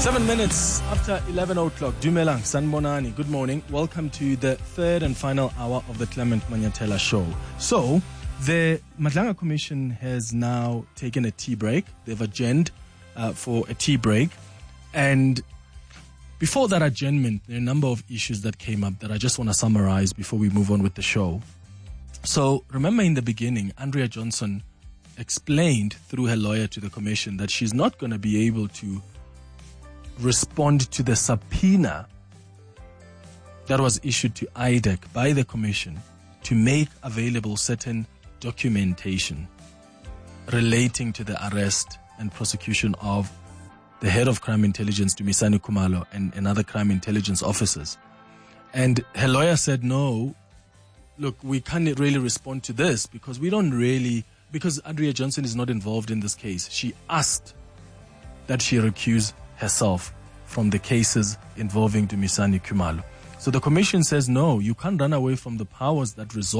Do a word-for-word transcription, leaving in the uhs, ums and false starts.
Seven minutes after eleven o'clock. Dumelang, Sanbonani. Good morning. Welcome to the third and final hour of the Clement Manyatela show. So, the Madlanga Commission has now taken a tea break. They've adjourned uh, for a tea break. And before that adjournment, there are a number of issues that came up that I just want to summarize before we move on with the show. So, remember in the beginning, Andrea Johnson explained through her lawyer to the commission that she's not going to be able to respond to the subpoena that was issued to I D E C by the commission to make available certain documentation relating to the arrest and prosecution of the head of crime intelligence, Dumisani Khumalo, and, and other crime intelligence officers. And her lawyer said, no, look, we can't really respond to this because we don't really, because Andrea Johnson is not involved in this case. She asked that she recuse herself from the cases involving Dumisani Khumalo. So the commission says, no, you can't run away from the powers that result